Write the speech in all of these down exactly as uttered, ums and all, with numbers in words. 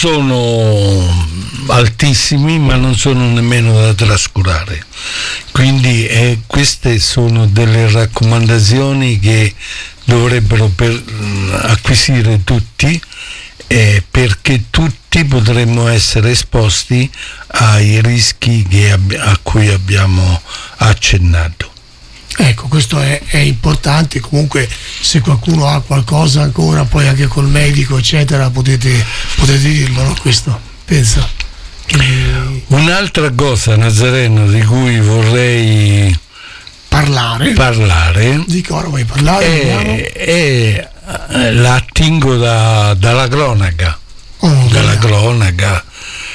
sono altissimi, ma non sono nemmeno da trascurare. Quindi eh, queste sono delle raccomandazioni che dovrebbero per, acquisire tutti, eh, perché tutti potremmo essere esposti ai rischi che abbi- a cui abbiamo accennato. Ecco, questo è, è importante. Comunque, se qualcuno ha qualcosa ancora, poi anche col medico eccetera, potete, potete dirlo, no? Questo pensa che... Un'altra cosa, Nazareno, di cui vorrei parlare parlare di cosa vuoi parlare? è, è, la attingo da, dalla cronaca oh, dalla cronaca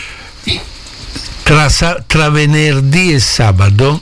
tra, tra venerdì e sabato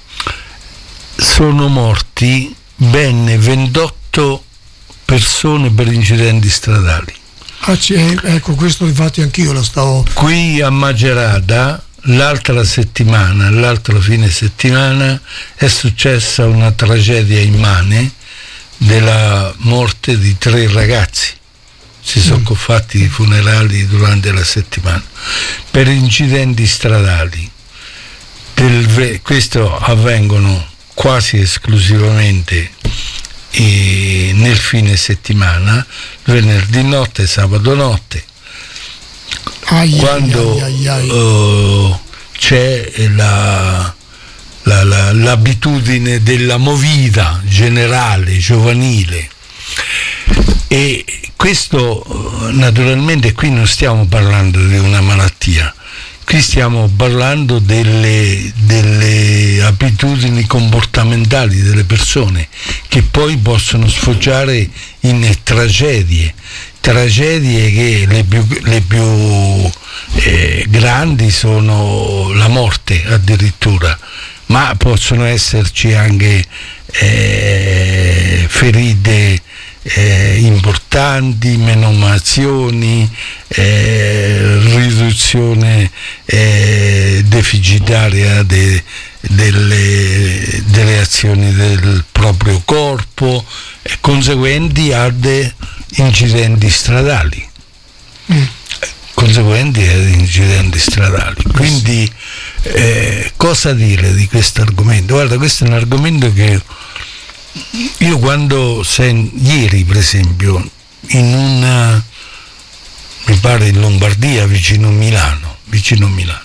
sono morti ben ventotto persone per incidenti stradali. Ah, ecco, questo infatti anch'io lo stavo... Qui a Macerata l'altra settimana, l'altro fine settimana, è successa una tragedia immane della morte di tre ragazzi. Si sono mm. fatti i funerali durante la settimana per incidenti stradali. Del, questo avvengono quasi esclusivamente eh, nel fine settimana, venerdì notte, sabato notte, ai, quando ai, ai, ai. Uh, c'è la, la, la, l'abitudine della movida generale, giovanile. E questo, naturalmente, qui non stiamo parlando di una malattia, qui stiamo parlando delle, delle abitudini comportamentali delle persone che poi possono sfociare in tragedie, tragedie che le più, le più eh, grandi sono la morte addirittura, ma possono esserci anche eh, ferite Eh, importanti, menomazioni, eh, riduzione eh, deficitaria de, delle, delle azioni del proprio corpo, eh, conseguenti ad incidenti stradali. Mm. conseguenti ad incidenti stradali. Quindi eh, cosa dire di questo argomento? Guarda, questo è un argomento che io quando sen- ieri per esempio in una, mi pare in Lombardia vicino Milano vicino Milano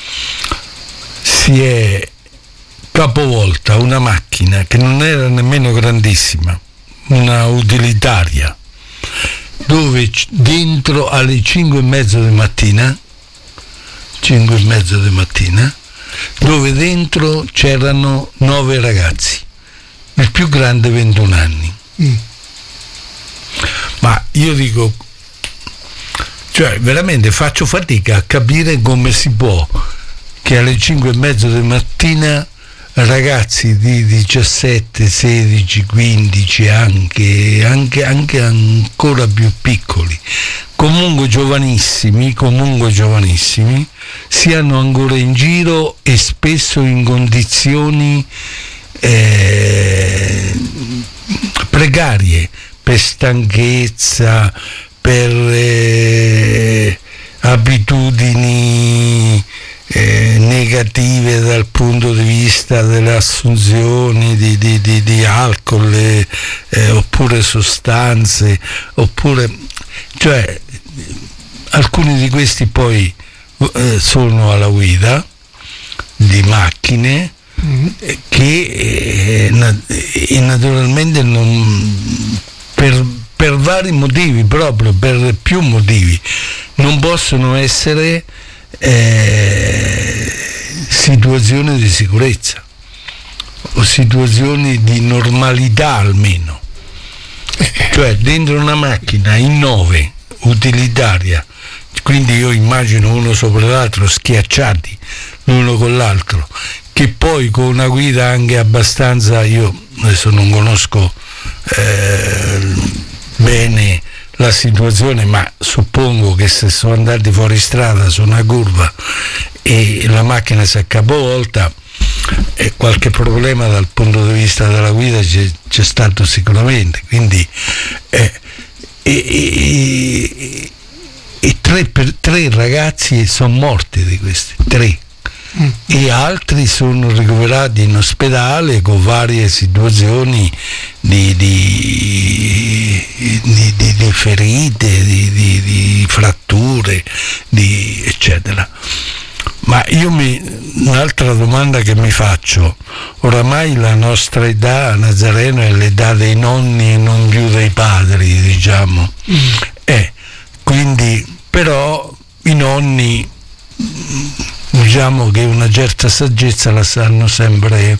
si è capovolta una macchina che non era nemmeno grandissima, una utilitaria, dove dentro alle cinque e mezzo di mattina cinque e mezzo di mattina dove dentro c'erano nove ragazzi, il più grande ventuno anni. Mm. Ma io dico, cioè veramente faccio fatica a capire come si può che alle cinque e mezzo di mattina ragazzi di diciassette, sedici, quindici, anche, anche, anche ancora più piccoli, comunque giovanissimi, comunque giovanissimi, siano ancora in giro e spesso in condizioni eh, precarie, per stanchezza, per eh, abitudini Eh, negative dal punto di vista delle assunzioni di, di, di, di alcol eh, eh, oppure sostanze, oppure cioè alcuni di questi poi eh, sono alla guida di macchine mm-hmm. eh, che eh, nat- eh, naturalmente non per, per vari motivi, proprio per più motivi, non possono essere Eh, situazioni di sicurezza o situazioni di normalità almeno, cioè dentro una macchina in nove utilitaria, quindi io immagino uno sopra l'altro schiacciati l'uno con l'altro, che poi con una guida anche abbastanza, io adesso non conosco eh, bene la situazione, ma suppongo che se sono andati fuori strada su una curva e la macchina si è capovolta, e qualche problema dal punto di vista della guida c'è, c'è stato sicuramente. Quindi eh, e, e, e tre, per, tre ragazzi sono morti di questi, tre. Mm. E altri sono ricoverati in ospedale con varie situazioni di, di, di, di, di ferite, di, di, di fratture, di, eccetera. Ma io mi, un'altra domanda che mi faccio, oramai la nostra età a Nazareno è l'età dei nonni e non più dei padri, diciamo. Mm. Eh, quindi però i nonni, diciamo che una certa saggezza la sanno sempre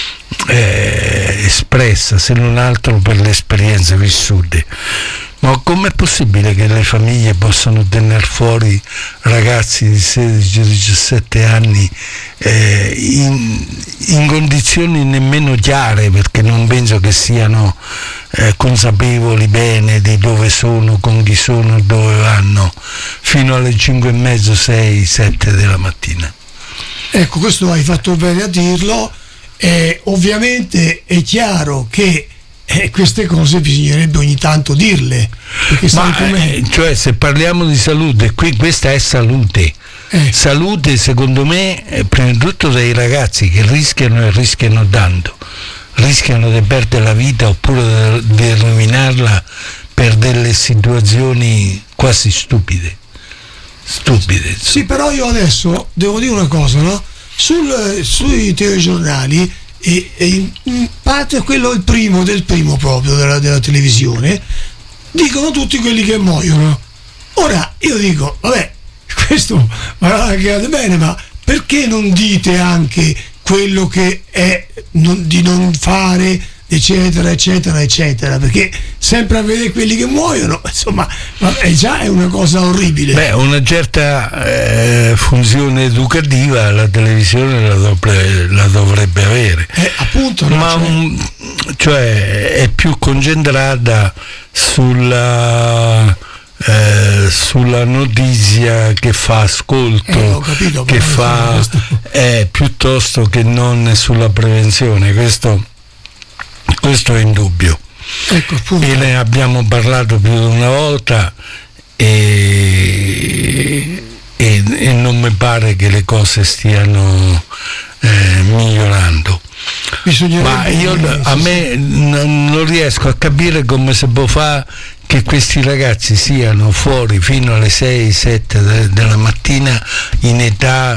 eh, espressa, se non altro per le esperienze vissute. Ma com'è possibile che le famiglie possano tenere fuori ragazzi di sedici diciassette anni eh, in, in condizioni nemmeno chiare, perché non penso che siano eh, consapevoli bene di dove sono, con chi sono, dove vanno, fino alle cinque e mezzo, sei, sette della mattina? Ecco, questo hai fatto bene a dirlo. Eh, ovviamente è chiaro che Eh, queste cose bisognerebbe ogni tanto dirle, perché sai Ma, com'è? Eh, cioè, se parliamo di salute, qui questa è salute. Eh. Salute, secondo me, eh, prima di tutto dei ragazzi che rischiano e rischiano tanto, rischiano di perdere la vita oppure di rovinarla per delle situazioni quasi stupide. Stupide. Sì, però io adesso devo dire una cosa, no? Sul, sui telegiornali, e, e in parte quello il primo del primo proprio della, della televisione, dicono tutti quelli che muoiono. Ora io dico, vabbè, questo magari bene, ma perché non dite anche quello che è non, di non fare, eccetera eccetera eccetera, perché sempre a vedere quelli che muoiono, insomma, è già è una cosa orribile. Beh, una certa eh, funzione educativa la televisione la, dovrebbe, la dovrebbe avere, eh, appunto, no? ma cioè... Un, cioè è più concentrata sulla eh, sulla notizia che fa ascolto, eh, capito, che fa eh, piuttosto che non sulla prevenzione. Questo Questo è indubbio. Ecco, e ne abbiamo parlato più di una volta e, e, e non mi pare che le cose stiano eh, migliorando. Ma io a me n- non riesco a capire come si può fare che questi ragazzi siano fuori fino alle sei sette de- della mattina in età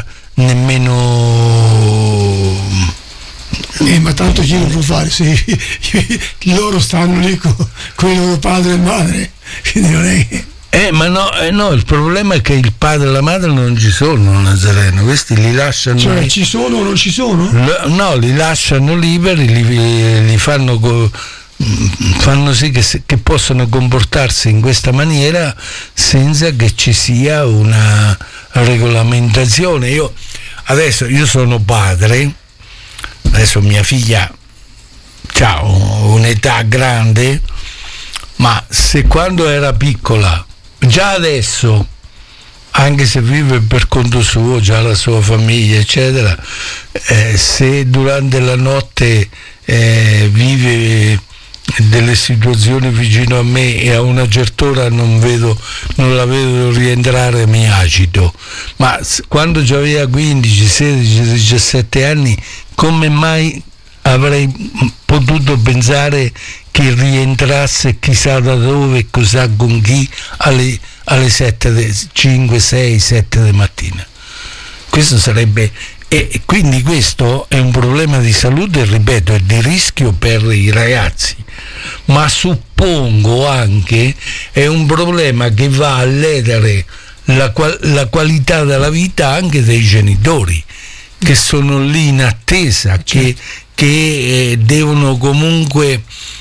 nemmeno... Eh, ma tanto chi lo può fare se loro stanno lì con, con i loro padre e madre, quindi non è che... Eh, ma no, eh, no, il problema è che il padre e la madre non ci sono a Nazareno, questi li lasciano... Cioè li... ci sono o non ci sono? L- no, li lasciano liberi, li, li fanno... Co- fanno sì che, che possano comportarsi in questa maniera senza che ci sia una regolamentazione. Io adesso io sono padre, adesso mia figlia ha un'età grande, ma se quando era piccola, già adesso, anche se vive per conto suo, già la sua famiglia eccetera, eh, se durante la notte eh, vive delle situazioni vicino a me e a una certa ora non vedo, non la vedo rientrare, mi agito. Ma quando aveva quindici, sedici, diciassette anni, come mai avrei potuto pensare che rientrasse chissà da dove e chissà con chi alle, alle sette, cinque, sei, sette di mattina? Questo sarebbe... E quindi questo è un problema di salute, ripeto, e di rischio per i ragazzi, ma suppongo anche è un problema che va a ledere la, la qualità della vita anche dei genitori, che sono lì in attesa, che, che eh, devono comunque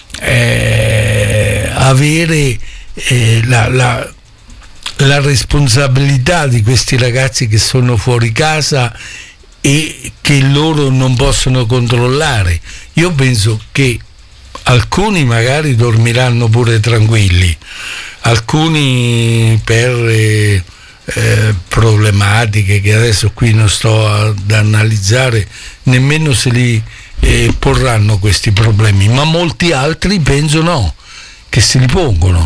eh, avere eh, la, la, la responsabilità di questi ragazzi che sono fuori casa e che loro non possono controllare. Io penso che alcuni magari dormiranno pure tranquilli, alcuni per eh, eh, problematiche che adesso qui non sto ad analizzare, nemmeno se li eh, porranno questi problemi, ma molti altri penso no, che se li pongono.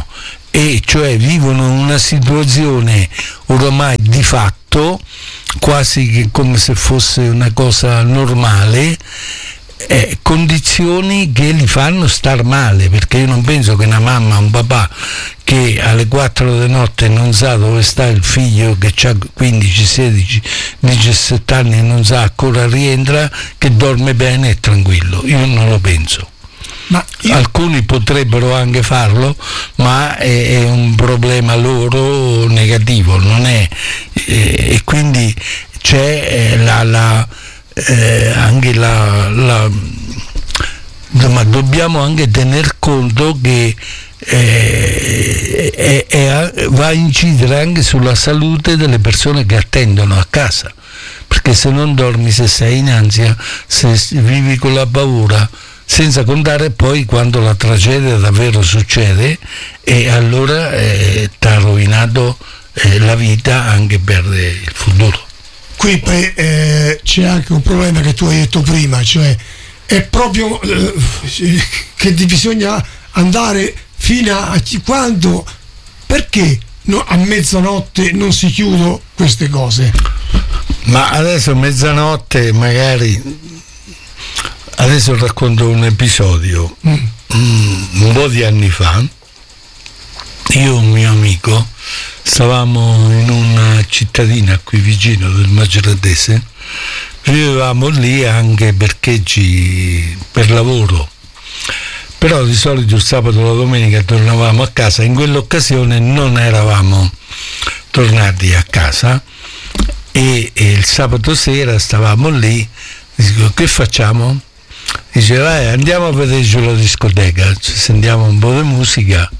e cioè vivono una situazione ormai di fatto, quasi che come se fosse una cosa normale, eh, condizioni che li fanno star male, perché io non penso che una mamma, un papà che alle quattro di notte non sa dove sta il figlio che ha quindici, sedici, diciassette anni e non sa ancora rientra, che dorme bene e tranquillo. Io non lo penso. Ma io... Alcuni potrebbero anche farlo, ma è, è un problema loro negativo, non è, eh, e quindi c'è eh, la, la eh, anche la, la ma dobbiamo anche tener conto che eh, è, è, va a incidere anche sulla salute delle persone che attendono a casa, perché se non dormi, se sei in ansia, se vivi con la paura, senza contare poi quando la tragedia davvero succede, e allora eh, ti ha rovinato eh, la vita anche per eh, il futuro. Qui eh, c'è anche un problema che tu hai detto prima, cioè è proprio eh, che bisogna andare fino a quando, perché no, a mezzanotte non si chiudono queste cose? Ma adesso mezzanotte magari, adesso racconto un episodio. Mm. Mm, un po' di anni fa io e un mio amico stavamo in una cittadina qui vicino del Maceratese, vivevamo lì anche perché ci, per lavoro, però di solito il sabato e la domenica tornavamo a casa. In quell'occasione non eravamo tornati a casa e, e il sabato sera stavamo lì, dico, che facciamo? Dice, vai, andiamo a vederci la discoteca, ci sentiamo un po' di musica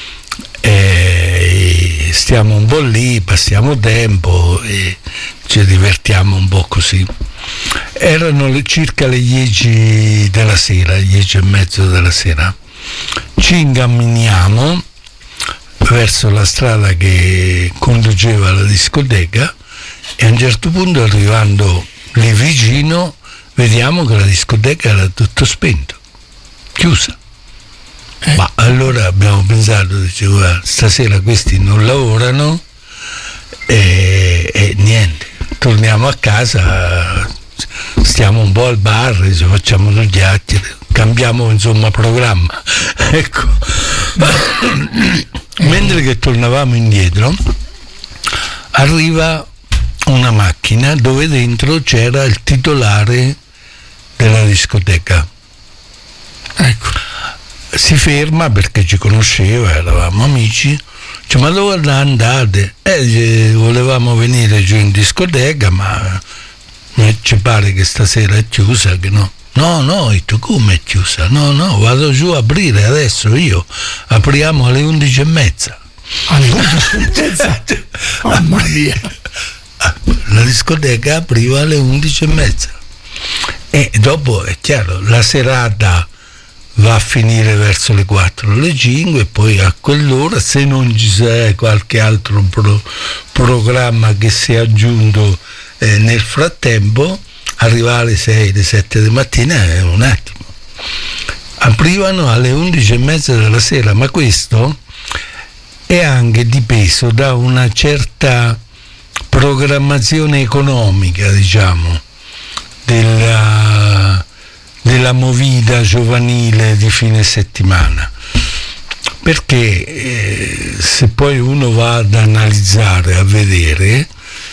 e stiamo un po' lì, passiamo tempo e ci divertiamo un po' così. Erano le, circa le dieci della sera, dieci e mezzo della sera. Ci incamminiamo verso la strada che conduceva alla discoteca e a un certo punto, arrivando lì vicino, vediamo che la discoteca era tutto spento, chiusa. Eh. Ma allora abbiamo pensato, dice, guarda, stasera questi non lavorano e, e niente, torniamo a casa, stiamo un po' al bar, ci facciamo due chiacchiere, cambiamo insomma programma. Ecco. Mentre che tornavamo indietro, arriva una macchina dove dentro c'era il titolare della discoteca. Ecco. Si ferma perché ci conosceva, eravamo amici, dice, ma dove andate? Eh, dice, volevamo venire giù in discoteca, ma ci pare che stasera è chiusa, che no. No, no, tu come è chiusa? No, no, vado giù a aprire adesso io, apriamo alle undici e mezza. Alle undici e mezza? Mamma mia! La discoteca apriva alle undici e mezza. E dopo è chiaro, la serata va a finire verso le quattro, le cinque, e poi a quell'ora, se non ci sarà qualche altro pro, programma che si è aggiunto eh, nel frattempo, arrivare alle sei, alle sette di mattina è un attimo. Aprivano alle undici e mezza della sera, ma questo è anche dipeso da una certa programmazione economica, diciamo, della, della movida giovanile di fine settimana, perché eh, se poi uno va ad analizzare, a vedere,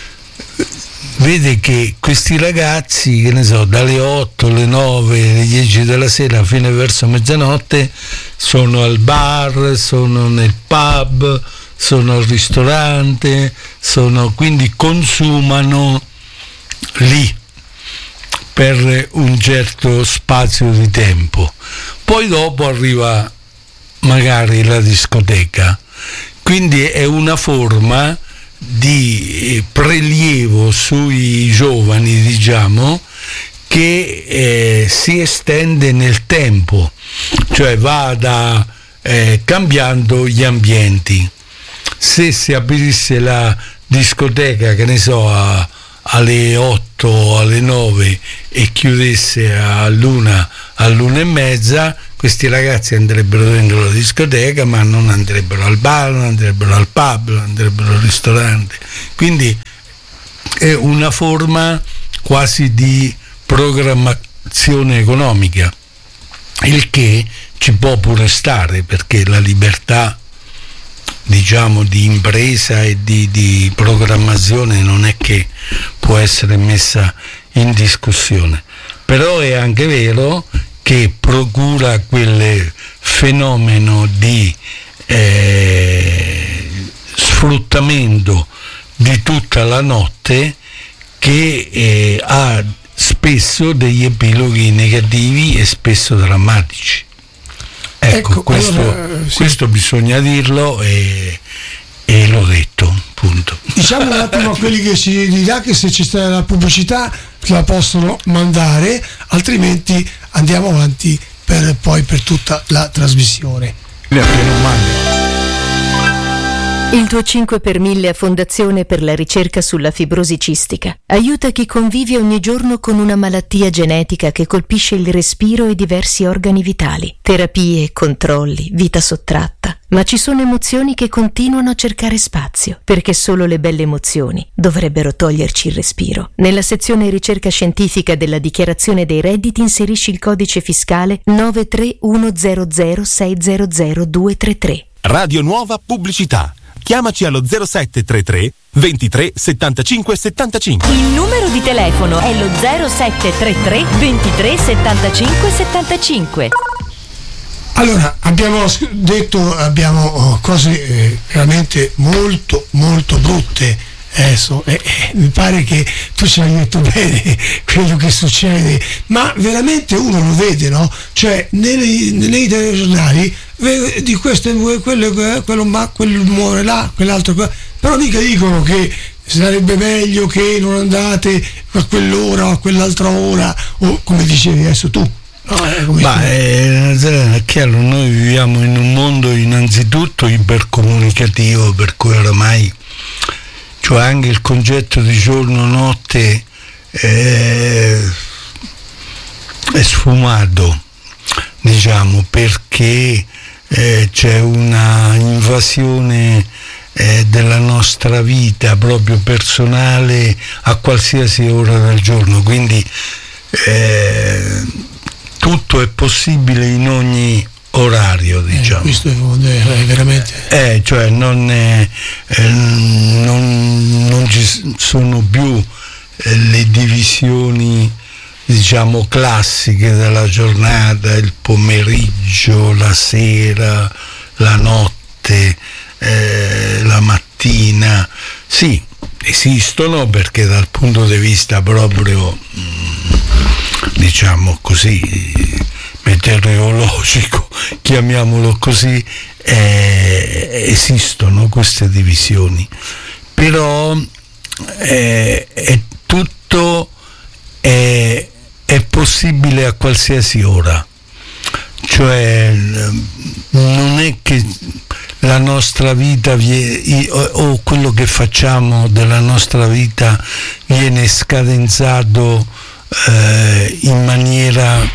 vede che questi ragazzi, che ne so, dalle otto, alle nove, alle dieci della sera fino verso mezzanotte sono al bar, sono nel pub, sono al ristorante, sono, quindi consumano lì per un certo spazio di tempo. Poi dopo arriva magari la discoteca, quindi è una forma di prelievo sui giovani, diciamo, che eh, si estende nel tempo, cioè va da, eh, cambiando gli ambienti. Se si aprisse la discoteca, che ne so, a, alle otto, alle nove e chiudesse all'una, all'una e mezza, questi ragazzi andrebbero dentro la discoteca, ma non andrebbero al bar, non andrebbero al pub, non andrebbero al ristorante. Quindi è una forma quasi di programmazione economica, il che ci può pure stare, perché la libertà, diciamo, di impresa e di, di programmazione non è che può essere messa in discussione. Però è anche vero che procura quel fenomeno di eh, sfruttamento di tutta la notte che eh, ha spesso degli epiloghi negativi e spesso drammatici. Ecco, ecco questo, allora, sì. questo bisogna dirlo e, e l'ho detto, punto. Diciamo un attimo a quelli che ci dirà che se ci sta la pubblicità la possono mandare, altrimenti andiamo avanti per poi per tutta la trasmissione. Il tuo cinque per mille a Fondazione per la ricerca sulla fibrosi cistica aiuta chi convive ogni giorno con una malattia genetica che colpisce il respiro e diversi organi vitali. Terapie, controlli, vita sottratta. Ma ci sono emozioni che continuano a cercare spazio, perché solo le belle emozioni dovrebbero toglierci il respiro. Nella sezione ricerca scientifica della dichiarazione dei redditi inserisci il codice fiscale nove tre uno zero zero sei zero zero due tre tre. Radio Nuova Pubblicità. Chiamaci allo zero sette tre tre ventitré settantacinque settantacinque. Il numero di telefono è lo zero sette tre tre ventitré settantacinque settantacinque. Allora, abbiamo detto, abbiamo cose eh, veramente molto molto brutte. Adesso eh, eh, mi pare che tu ci hai detto bene quello che succede, ma veramente uno lo vede, no? Cioè nei, nei telegiornali di questo quello, quello ma quello muore là, quell'altro qua, però mica dicono che sarebbe meglio che non andate a quell'ora o a quell'altra ora, o come dicevi adesso tu. No, eh, Ma è, è chiaro, noi viviamo in un mondo innanzitutto ipercomunicativo, per cui oramai, cioè, anche il concetto di giorno-notte è, è sfumato, diciamo, perché eh, c'è una invasione eh, della nostra vita proprio personale a qualsiasi ora del giorno, quindi eh, tutto è possibile in ogni orario, diciamo. Eh, questo è, è veramente eh, cioè non, è, eh, non, non ci sono più eh, le divisioni, diciamo, classiche della giornata, il pomeriggio, la sera, la notte, eh, la mattina. Sì, esistono, perché dal punto di vista proprio diciamo così meteorologico, chiamiamolo così, eh, esistono queste divisioni, però eh, è tutto è, è possibile a qualsiasi ora, cioè non è che la nostra vita vie, o quello che facciamo della nostra vita viene scadenzato eh, in maniera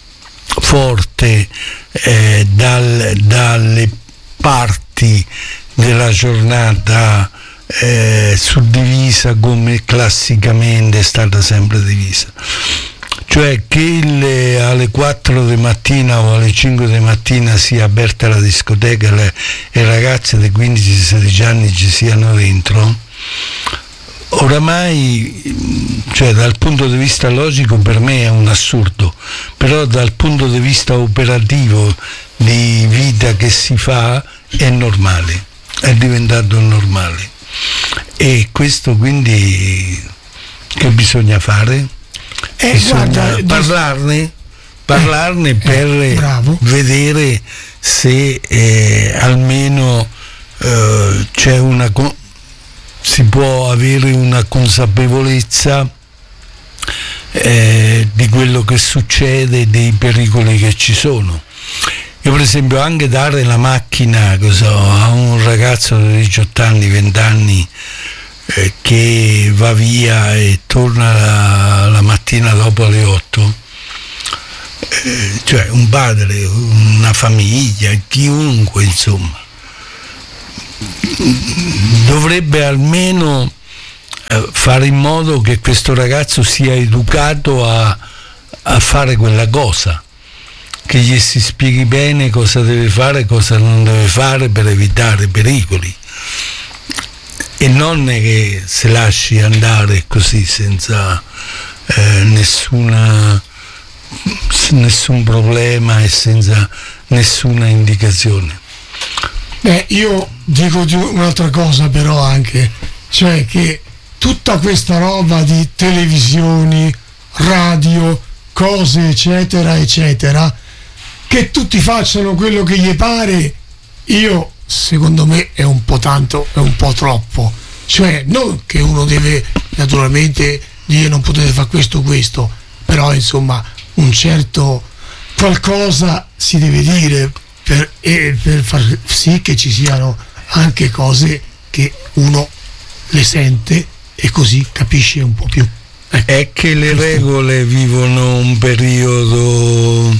forte eh, dal, dalle parti della giornata eh, suddivisa come classicamente è stata sempre divisa, cioè che il, alle quattro di mattina o alle cinque di mattina sia aperta la discoteca e le, le ragazze di quindici sedici anni ci siano dentro. Oramai, cioè, dal punto di vista logico per me è un assurdo, però dal punto di vista operativo di vita che si fa è normale, è diventato normale. E questo quindi che bisogna fare? Eh, bisogna guarda, parlarne, parlarne eh, per eh, vedere se eh, almeno eh, c'è una si può avere una consapevolezza eh, di quello che succede e dei pericoli che ci sono. Io per esempio anche dare la macchina so, a un ragazzo di diciotto anni, venti anni eh, che va via e torna la, la mattina dopo alle otto, eh, cioè un padre, una famiglia, chiunque insomma, dovrebbe almeno eh, fare in modo che questo ragazzo sia educato a, a fare quella cosa, che gli si spieghi bene cosa deve fare e cosa non deve fare per evitare pericoli, e non che se lasci andare così senza eh, nessuna nessun problema e senza nessuna indicazione. Beh, io dico un'altra cosa però anche, cioè che tutta questa roba di televisioni, radio, cose eccetera eccetera, che tutti facciano quello che gli pare, io secondo me è un po' tanto, è un po' troppo. Cioè non che uno deve naturalmente dire non potete fare questo questo, però insomma un certo qualcosa si deve dire per, e per far sì che ci siano anche cose che uno le sente e così capisce un po' più. Ecco. È che le regole vivono un periodo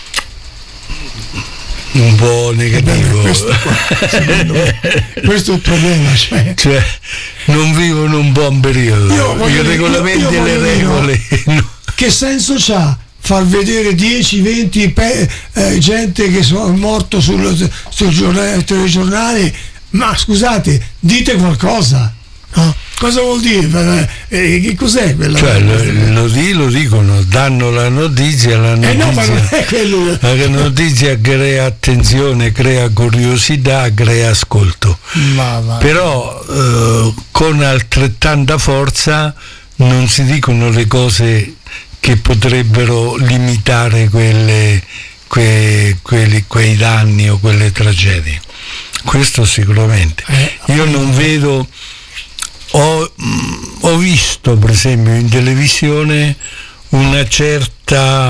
un po' negativo. Questo, qua, me, questo è il problema, cioè. cioè non vivono un buon periodo. Io I regolamenti e le regole. No. Che senso c'ha far vedere dieci venti pe- eh, gente che sono morto sul, sul giornale, telegiornale? Ma scusate, dite qualcosa, no? Cosa vuol dire? Eh, che cos'è quella? Cioè, lo, lo, lo dicono, danno la notizia, la notizia, eh no, ma non è quello. La notizia crea attenzione, crea curiosità, crea ascolto. Ma va. Però eh, con altrettanta forza non si dicono le cose che potrebbero limitare quelle, que, quelli, quei danni o quelle tragedie. Questo sicuramente. Eh, Io non vedo. Ho, ho visto per esempio in televisione una certa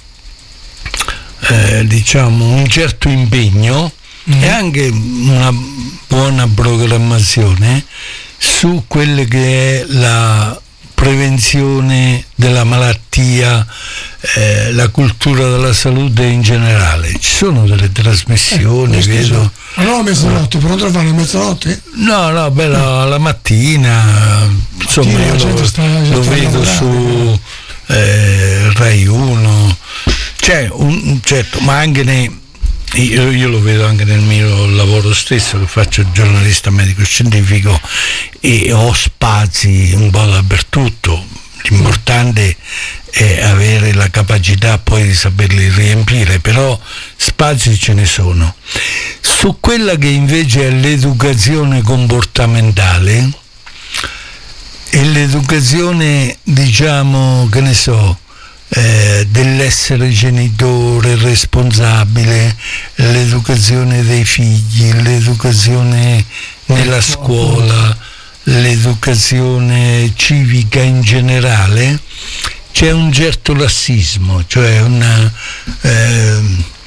eh, diciamo un certo impegno mm. e anche una buona programmazione su quelle che è la prevenzione della malattia, eh, la cultura della salute in generale. Ci sono delle trasmissioni, eh, vedo. Ma no, a mezzanotte, però non fanno a mezzanotte? No, no, bella la mattina, insomma mattina, io lo, sta, lo vedo su eh, Rai uno, c'è un certo, ma anche nei Io, io lo vedo anche nel mio lavoro stesso, che faccio giornalista medico-scientifico e ho spazi un po' dappertutto. L'importante è avere la capacità poi di saperli riempire, però spazi ce ne sono. Su quella che invece è l'educazione comportamentale e l'educazione, diciamo, che ne so, Eh, dell'essere genitore responsabile, l'educazione dei figli, l'educazizione nella scuola, l'educazione civica in generale, c'è un certo lassismo, cioè una, eh,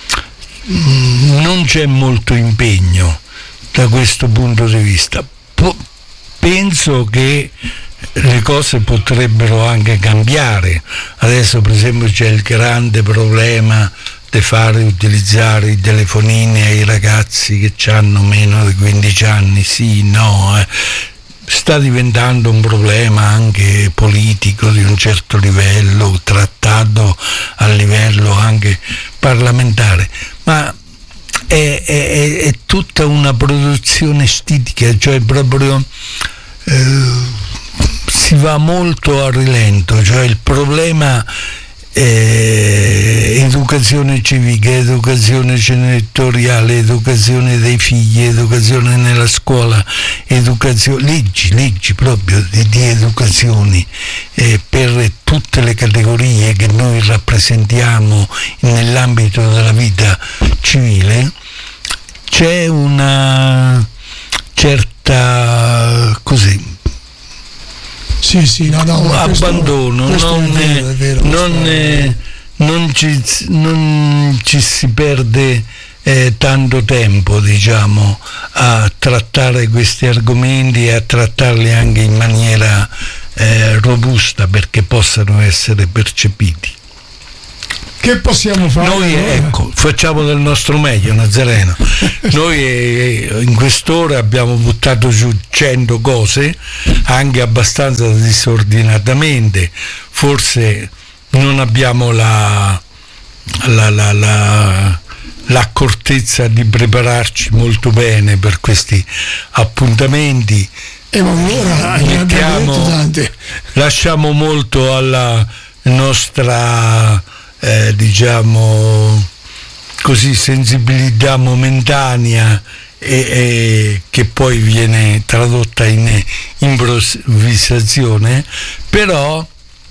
non c'è molto impegno da questo punto di vista. Po- penso che le cose potrebbero anche cambiare. Adesso per esempio c'è il grande problema di fare utilizzare i telefonini ai ragazzi che hanno meno di quindici anni, sì, no, eh. sta diventando un problema anche politico di un certo livello, trattato a livello anche parlamentare, ma è, è, è tutta una produzione estetica, cioè proprio eh, si va molto a rilento, cioè il problema è educazione civica, educazione genitoriale, educazione dei figli, educazione nella scuola, educazione, leggi, leggi proprio di, di educazioni eh, per tutte le categorie che noi rappresentiamo nell'ambito della vita civile. C'è una certa così Sì, sì, no, no, abbandono, questo, questo non, è vero, è vero, non, è, non, ci, non ci si perde eh, tanto tempo, diciamo, a trattare questi argomenti e a trattarli anche in maniera eh, robusta perché possano essere percepiti. che possiamo fare? Noi ecco, facciamo del nostro meglio, Nazareno. Noi eh, in quest'ora abbiamo buttato giù cento cose, anche abbastanza disordinatamente, forse non abbiamo la, la, la, la l'accortezza di prepararci molto bene per questi appuntamenti. E ma ora Mettiamo, tante. Lasciamo molto alla nostra eh, diciamo così sensibilità momentanea e, e che poi viene tradotta in improvvisazione, però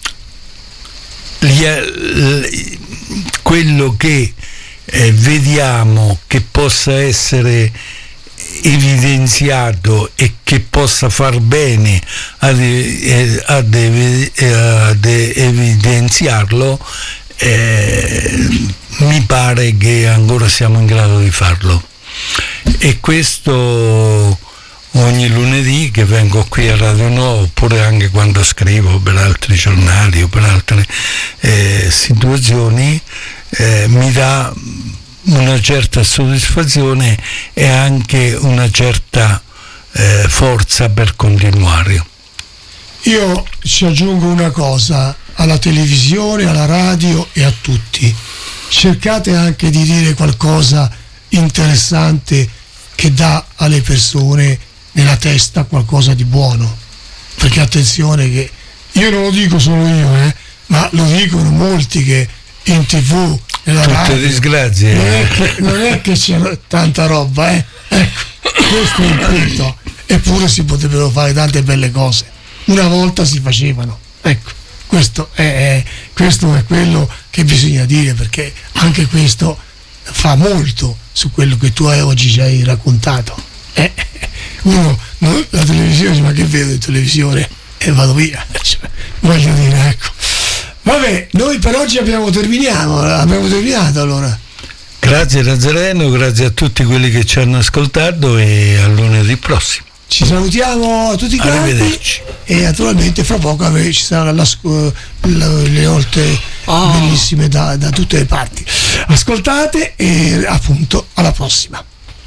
gli, eh, quello che eh, vediamo che possa essere evidenziato e che possa far bene ad, eh, ad, ad evidenziarlo, eh, mi pare che ancora siamo in grado di farlo, e questo ogni lunedì che vengo qui a Radio Nuova, oppure anche quando scrivo per altri giornali o per altre eh, situazioni, eh, mi dà una certa soddisfazione e anche una certa eh, forza per continuare. Io ci aggiungo una cosa alla televisione, alla radio e a tutti: cercate anche di dire qualcosa interessante che dà alle persone nella testa qualcosa di buono, perché attenzione che io non lo dico solo io, eh, ma lo dicono molti che in tv, nella tutte radio, disgrazie, non è che, non è che c'è tanta roba, eh. Ecco, questo è il punto. Eppure si potrebbero fare tante belle cose, una volta si facevano, ecco, questo è, è, questo è quello che bisogna dire, perché anche questo fa molto su quello che tu oggi ci hai raccontato. Eh, uno, no, la televisione, ma che vedo in televisione e vado via, cioè, voglio dire, ecco. Vabbè, noi per oggi abbiamo terminato, abbiamo terminato allora. Grazie Nazareno, grazie a tutti quelli che ci hanno ascoltato e a lunedì prossimo. Ci salutiamo a tutti quanti. Arrivederci. E naturalmente fra poco ci saranno la, la, le volte oh. bellissime da, da tutte le parti. Ascoltate e appunto alla prossima.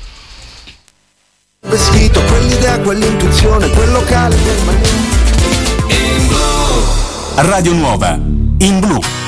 Vestito, quell'idea, quell'intuizione, quel locale. Radio Nuova in blu.